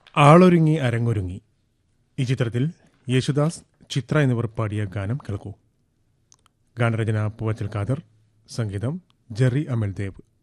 ആളൊരുങ്ങി അരങ്ങൊരുങ്ങി. ഈ ചിത്രത്തിൽ യേശുദാസ്, ചിത്ര എന്നിവർ പാടിയ ഗാനം കേൾക്കൂ. ഗാനരചന പൂവച്ചൽ ഖാദർ, സംഗീതം ജെറി അമൽദേവ്.